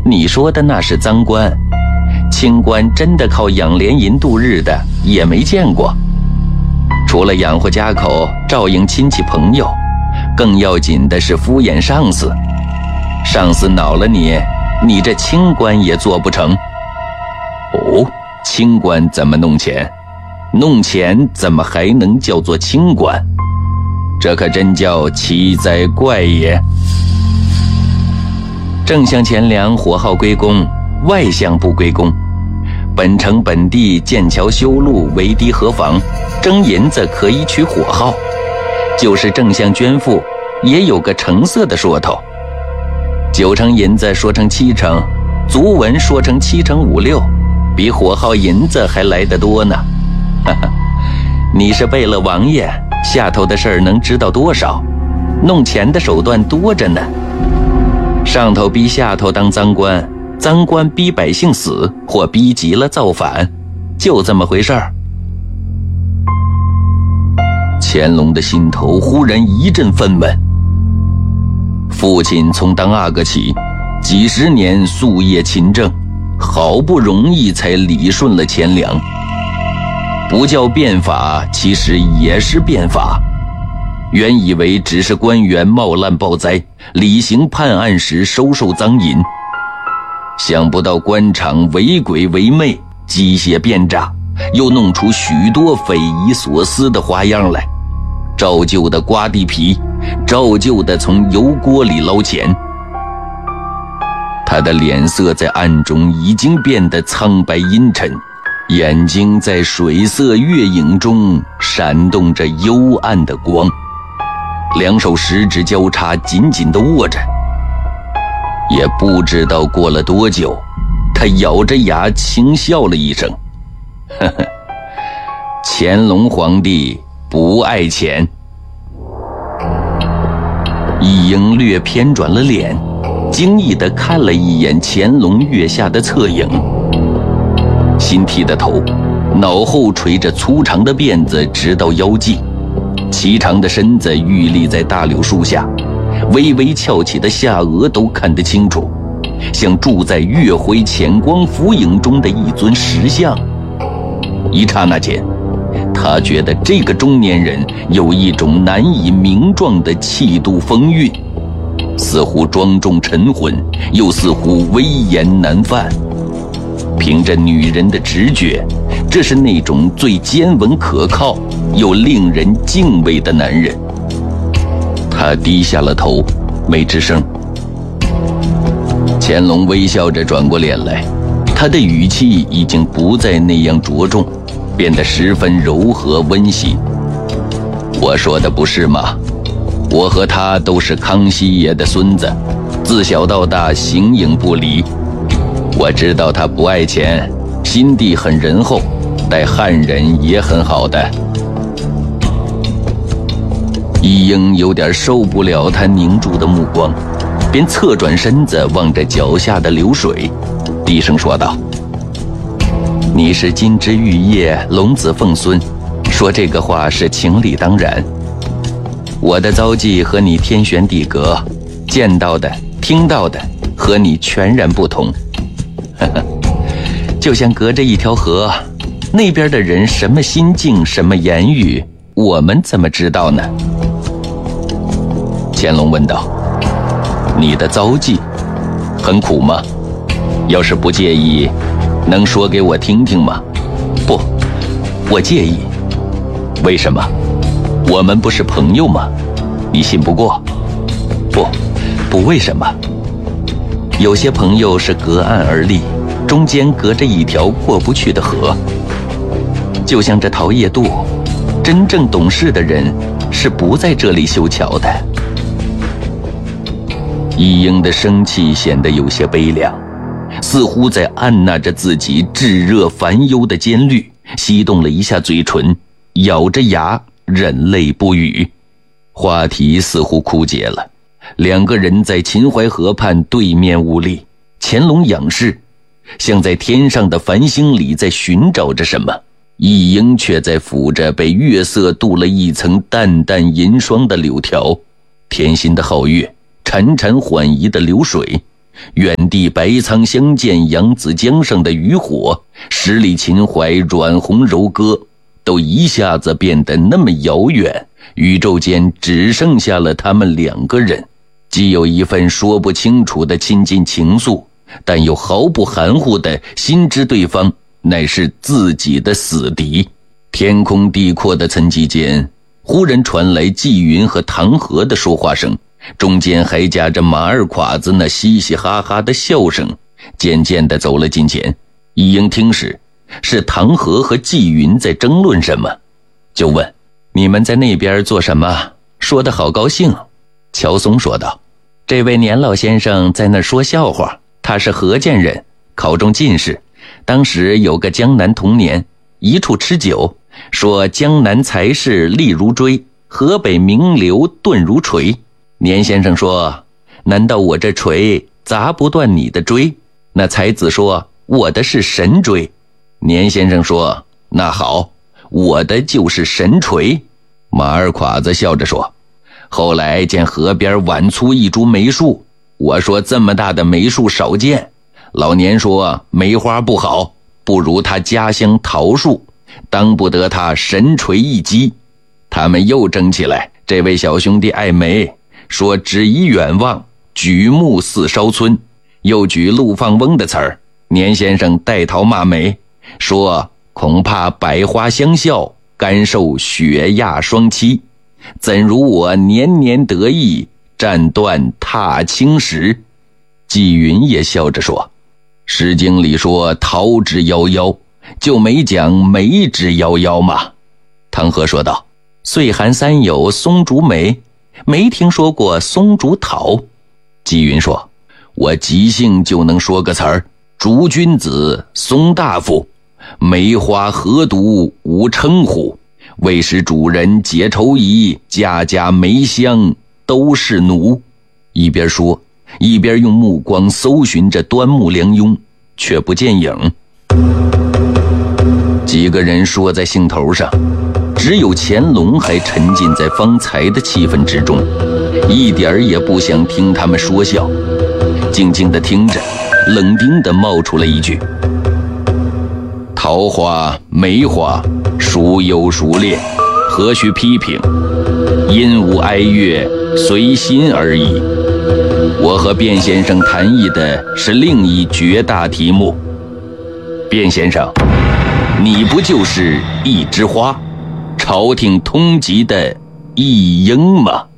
你说的那是赃官，清官真的靠养廉银度日的也没见过。除了养活家口，照应亲戚朋友，更要紧的是敷衍上司。上司恼了你，你这清官也做不成。哦，清官怎么弄钱？弄钱怎么还能叫做清官？这可真叫奇哉怪也。正向钱粮火耗归公，外向不归公。本城本地建桥修路，围堤河防，征银子可以取火耗，就是正向捐赋，也有个成色的说头。9成银子说成7成，足文说成7成5、6，比火耗银子还来得多呢。哈哈，你是为了王爷，下头的事儿能知道多少？弄钱的手段多着呢。上头逼下头当赃官，赃官逼百姓死，或逼急了造反，就这么回事儿。乾隆的心头忽然一阵愤懑。父亲从当阿哥起，几十年夙夜勤政，好不容易才理顺了钱粮。不叫变法，其实也是变法。原以为只是官员冒滥暴灾，理行判案时收受赃银，想不到官场为鬼为魅，机械变诈，又弄出许多匪夷所思的花样来，照旧的刮地皮，照旧的从油锅里捞钱。他的脸色在暗中已经变得苍白阴沉，眼睛在水色月影中闪动着幽暗的光，两手十指交叉，紧紧地握着。也不知道过了多久，他咬着牙轻笑了一声，呵呵，乾隆皇帝不爱钱。一英略偏转了脸，惊异地看了一眼乾隆月下的侧影，新剃的头，脑后垂着粗长的辫子直到腰际，颀长的身子屹立在大柳树下，微微翘起的下颚都看得清楚，像住在月辉浅光浮影中的一尊石像。一刹那间，他觉得这个中年人有一种难以名状的气度风韵，似乎庄重沉稳，又似乎威严难犯。凭着女人的直觉，这是那种最坚稳可靠又令人敬畏的男人。他低下了头，没吱声。乾隆微笑着转过脸来，他的语气已经不再那样着重，变得十分柔和温馨。我说的不是吗？我和他都是康熙爷的孙子，自小到大形影不离。我知道他不爱钱，心地很仁厚，待汉人也很好的。一英有点受不了他凝住的目光，便侧转身子望着脚下的流水，低声说道：你是金枝玉叶，龙子凤孙，说这个话是情理当然。我的遭际和你天旋地隔，见到的听到的和你全然不同。就像隔着一条河，那边的人什么心境，什么言语，我们怎么知道呢？乾隆问道：你的遭际很苦吗？要是不介意，能说给我听听吗？不，我介意。为什么？我们不是朋友吗？你信不过？不为什么。有些朋友是隔岸而立，中间隔着一条过不去的河，就像这桃叶渡，真正懂事的人是不在这里修桥的。一英的生气显得有些悲凉，似乎在按捺着自己炙热烦忧的尖虑，翕动了一下嘴唇，咬着牙忍泪不语。话题似乎枯竭了，两个人在秦淮河畔对面兀立，乾隆仰视，像在天上的繁星里在寻找着什么，一英却在抚着被月色镀了一层淡淡银霜的柳条。甜心的皓月，潺潺缓移的流水， 远地白苍相见，扬子江上的渔火，十里秦淮阮红柔歌，都一下子变得那么遥远，宇宙间只剩下了他们2个人，既有一份说不清楚的亲近情愫，但又毫不含糊地心知对方乃是自己的死敌。天空地阔的层级间，忽然传来纪云和唐河的说话声，中间还夹着马二侉子那嘻嘻哈哈的笑声，渐渐地走了近前。一应听时，是唐河和纪云在争论什么，就问：你们在那边做什么？说得好高兴。乔松说道：这位年老先生在那儿说笑话，他是河间人，考中进士，当时有个江南童年，一处吃酒，说江南才士力如锥，河北名流钝如锤。年先生说：难道我这锤砸不断你的锥？那才子说：我的是神锥。年先生说：那好，我的就是神锤。马二侉子笑着说：后来见河边晚粗一株梅树，我说这么大的梅树少见，老年说梅花不好，不如他家乡桃树，当不得他神锤一击。他们又争起来，这位小兄弟爱梅，说只以远望，举目似烧村，又举陆放翁的词儿。年先生带头骂梅，说恐怕百花相笑，甘受雪亚双栖，怎如我年年得意，战断踏青时。纪云也笑着说：诗经里说桃之夭夭，就没讲梅之夭夭吗？唐河说道：岁寒三有松竹梅，没听说过松竹桃。纪云说：我即兴就能说个词儿，竹君子，松大夫，梅花何独无称乎？为使主人解愁疑，家家梅香都是奴。一边说，一边用目光搜寻着端木良庸，却不见影。几个人说在兴头上，只有乾隆还沉浸在方才的气氛之中，一点儿也不想听他们说笑，静静地听着，冷冰地冒出了一句：桃花梅花孰优孰劣，何须批评，因无哀乐，随心而已。我和卞先生谈议的是另一绝大题目。卞先生，你不就是一枝花，朝廷通缉的一应吗？